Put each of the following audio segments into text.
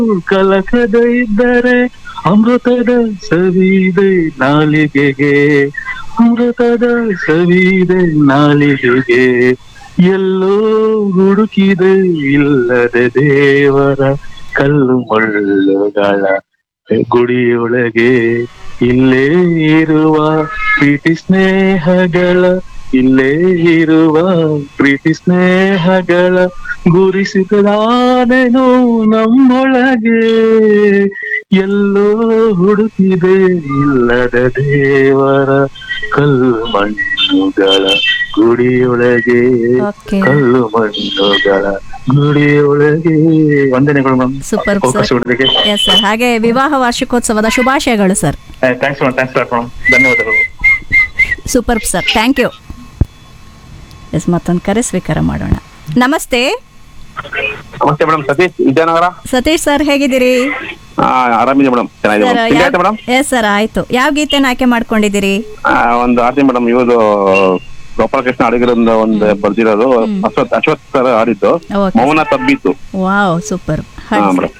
ಕಲಕದ ಇದ್ದರೆ ಅಮೃತದ ಸವಿದೆ ನಾಲಿಗೆಗೆ, ಅಮೃತದ ಸವಿದೆ ನಾಲಿಗೆಗೆ. ಎಲ್ಲೋ ಹುಡುಕಿದೆ ಇಲ್ಲದೆ ದೇವರ ಕಲ್ಲು ಮುಳ್ಳುಗಳ ಗುಡಿಯೊಳಗೆ. ಇಲ್ಲೇ ಇರುವ ಪ್ರೀತಿ ಸ್ನೇಹಗಳ, ಇಲ್ಲೇ ಇರುವ ಪ್ರೀತಿ ಸ್ನೇಹಗಳ ಗುರಿಸಿದಾನೇನೋ ನಮ್ಮೊಳಗೆ. ಎಲ್ಲೋ ಹುಡುಕಿದೆ ಇಲ್ಲದ ದೇವರ ಕಲ್ಲು ಮಣ್ಣುಗಳ ಗುಡಿಯೊಳಗೆ, ಓಕೆ, ಕಲ್ಲು ಮಣ್ಣುಗಳ ಗುಡಿಯೊಳಗೆ. ವಂದನೆಗಳು ಮ್ಯಾಮ್ ಸೂಪರ್ ಅವಕಾಶ ಸರ್. ಕೊಡೋದಕ್ಕೆ. Yes sir. ಹಾಗೆ ವಿವಾಹ ವಾರ್ಷಿಕೋತ್ಸವದ ಶುಭಾಶಯಗಳು ಸರ್. ಥ್ಯಾಂಕ್ಸ್ ಮೇಡಮ್, ಧನ್ಯವಾದಗಳು. Super sir, thank you. S, ಮತ್ತೊಂದು ಕರೆ ಸ್ವೀಕಾರ ಮಾಡೋಣ. ನಮಸ್ತೆ ನಮಸ್ತೆ ಮೇಡಮ್, ಸತೀಶ್ ವಿದ್ಯಾನಗರ. ಸತೀಶ್ ಸರ್, ಹೇಗಿದ್ದೀರಿ? ಆರಾಮಿದೆ ಮೇಡಮ್, ಚೆನ್ನಾಗಿದೆ ಸರ್, ಮೇಡಮ್. ತಿಂಡಿ ಆಯ್ತಾ ಮೇಡಮ್? ಎಸ್ ಸರ್, ಆಯ್ತು. ಯಾವ ಗೀತೆನ ಆಯ್ಕೆ ಮಾಡ್ಕೊಂಡಿದ್ದೀರಿ? ಒಂದು ಆರ್ತಿ ಮೇಡಮ್, ಇವರು ಗೋಪಾಲಕೃಷ್ಣ ಅಡಿಗರಿಂದ ಒಂದು ಬರ್ದಿರೋದು, ಅಶ್ವಥ್ ಸರ್ ಆಡಿದ್ದು, ಓಕೆ. ಮೌನ ತಬ್ಬಿತ್ತು. Wow, super. ಹಾ ಮೇಡಮ್.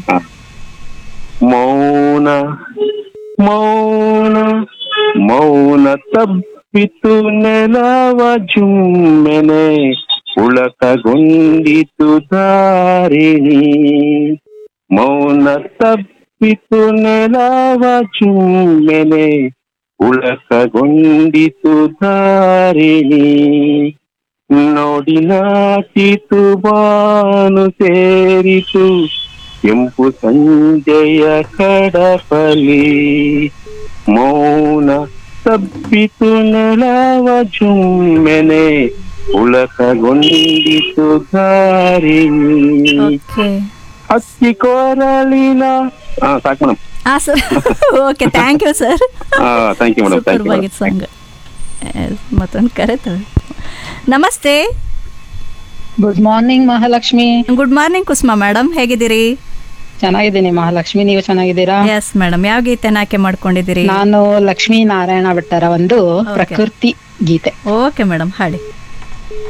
ಮೌನ ಮೌನ ಮೌನ ತಬ್ಬಿತು ನೆಲವ ಜುಮ್ಮೆನೆ, ಉಳಕಗೊಂಡಿತು ಧಾರಿಣಿ. ಮೌನ ತಬ್ಬಿತು ನೆಲವ ಜುಮ್ಮೆನೆ, ಉಳಕಗೊಂಡಿತು ಧಾರಿಣಿ. ನೋಡಿ ನಾಟಿತು ಬಾನು ಸೇರಿತು ಕೆಂಪು ಸಂಜೆಯ ಕಡಪಲಿ. ಮೌನ ತಬ್ಬಿತು ನೆಲವ ಜುಮ್ಮೆನೆ, ಉಳಕಗೊಂಡಿತು ಧಾರಿಣಿ. ಓಕೆ. ಹಕ್ಕಿ ಕೊರಳಿನ ಸಾಕು ಮೇಡಮ್. ಹಾಂ sir, okay, thank you sir. Thank you madam, thank you madam. Song. ಮತ್ತೊಂದು ಕರೆ ತಗೊಳ್ಳಿ. ನಮಸ್ತೆ. Good morning Mahalakshmi. Good morning Kusuma madam, ಹೇಗಿದ್ದೀರಿ? ಚೆನ್ನಾಗಿದ್ದೀನಿ ಮಹಾಲಕ್ಷ್ಮಿ, ನೀವು ಚೆನ್ನಾಗಿದ್ದೀರಾ? ಎಸ್ ಮೇಡಮ್, ಯಾವ ಗೀತೆನ ಆಯ್ಕೆ ಮಾಡ್ಕೊಂಡಿದ್ದೀರಿ? ನಾನು ಲಕ್ಷ್ಮೀ ನಾರಾಯಣ ಭಟ್ಟರ ಒಂದು Okay. ಪ್ರಕೃತಿ ಗೀತೆ. ಓಕೆ ಮೇಡಮ್, ಹಾಡಿ.